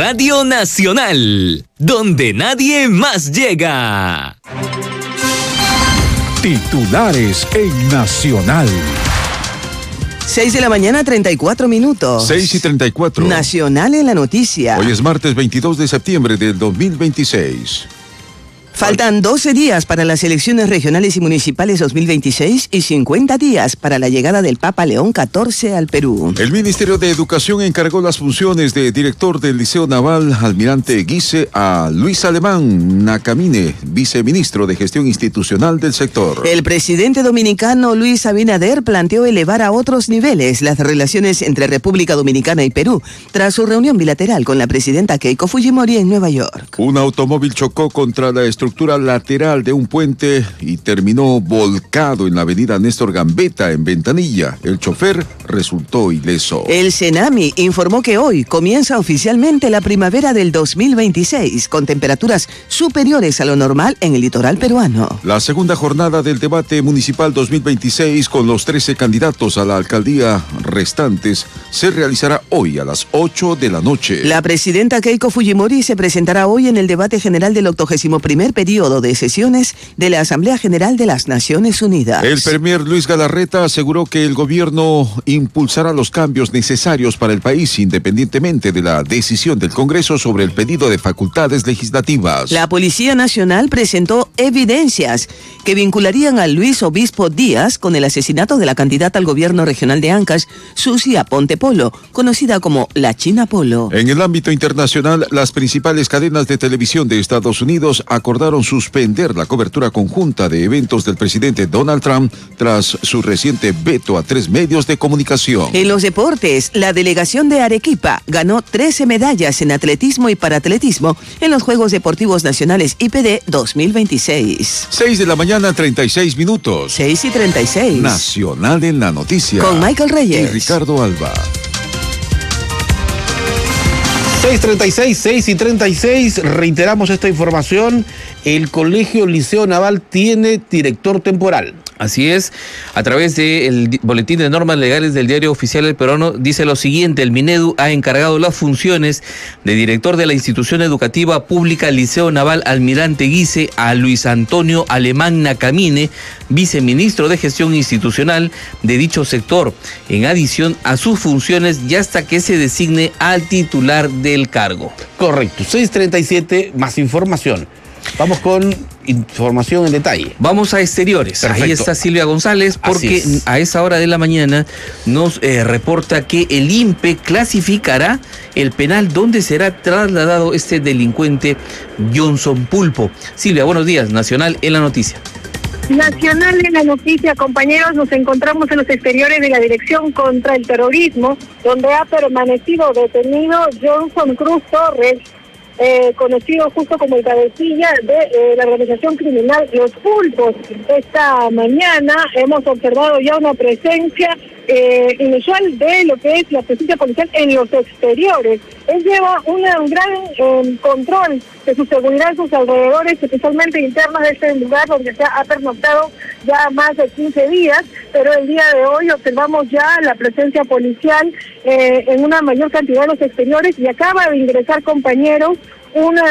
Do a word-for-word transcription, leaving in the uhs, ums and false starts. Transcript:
Radio Nacional, donde nadie más llega. Titulares en Nacional. seis de la mañana, treinta y cuatro minutos. seis y treinta y cuatro. Nacional en la noticia. Hoy es martes veintidós de septiembre del dos mil veintiséis. Faltan doce días para las elecciones regionales y municipales dos mil veintiséis y cincuenta días para la llegada del Papa León catorce al Perú. El Ministerio de Educación encargó las funciones de director del Liceo Naval Almirante Guise a Luis Alemán Nacamine, viceministro de Gestión Institucional del sector. El presidente dominicano Luis Abinader planteó elevar a otros niveles las relaciones entre República Dominicana y Perú tras su reunión bilateral con la presidenta Keiko Fujimori en Nueva York. Un automóvil chocó contra la estructura lateral de un puente y terminó volcado en la avenida Néstor Gambetta en Ventanilla. El chofer resultó ileso. El Senami informó que hoy comienza oficialmente la primavera del dos mil veintiséis, con temperaturas superiores a lo normal en el litoral peruano. La segunda jornada del debate municipal dos mil veintiséis con los trece candidatos a la alcaldía restantes se realizará hoy a las ocho de la noche. La presidenta Keiko Fujimori se presentará hoy en el debate general del octogésimo primer periodo de sesiones de la Asamblea General de las Naciones Unidas. El premier Luis Galarreta aseguró que el gobierno impulsará los cambios necesarios para el país independientemente de la decisión del Congreso sobre el pedido de facultades legislativas. La Policía Nacional presentó evidencias que vincularían a Luis Obispo Díaz con el asesinato de la candidata al gobierno regional de Ancash, Susi Aponte Polo, conocida como la China Polo. En el ámbito internacional, las principales cadenas de televisión de Estados Unidos acordaron suspender la cobertura conjunta de eventos del presidente Donald Trump tras su reciente veto a tres medios de comunicación. En los deportes, la delegación de Arequipa ganó trece medallas en atletismo y paratletismo en los Juegos Deportivos Nacionales I P D dos mil veintiséis. seis de la mañana, treinta y seis minutos. seis y treinta y seis. Nacional en la noticia. Con Michael Reyes y Ricardo Alba. seis treinta y seis, seis y treinta y seis, reiteramos esta información, el Colegio Liceo Naval tiene director temporal. Así es, a través del Boletín de Normas Legales del Diario Oficial del Peruano dice lo siguiente: el Minedu ha encargado las funciones de director de la institución educativa pública Liceo Naval Almirante Guise a Luis Antonio Alemán Nacamine, viceministro de Gestión Institucional de dicho sector, en adición a sus funciones y hasta que se designe al titular del cargo. Correcto, seis treinta y siete, más información. Vamos con información en detalle. Vamos a exteriores. Perfecto. Ahí está Silvia González, porque es. a esa hora de la mañana nos eh, reporta que el I N P E clasificará el penal donde será trasladado este delincuente Johnson Pulpo. Silvia, buenos días. Nacional en la noticia. Nacional en la noticia, compañeros, nos encontramos en los exteriores de la Dirección contra el Terrorismo, donde ha permanecido detenido Johnson Cruz Torres, Eh, conocido justo como el cabecilla de eh, la organización criminal Los Pulpos. Esta mañana hemos observado ya una presencia eh, inusual de lo que es la presencia policial en los exteriores. Él lleva una, un gran eh, control de su seguridad en sus alrededores, especialmente internos de este lugar donde se ha pernoctado ya más de quince días, pero el día de hoy observamos ya la presencia policial eh, en una mayor cantidad de los exteriores y acaba de ingresar, compañeros, una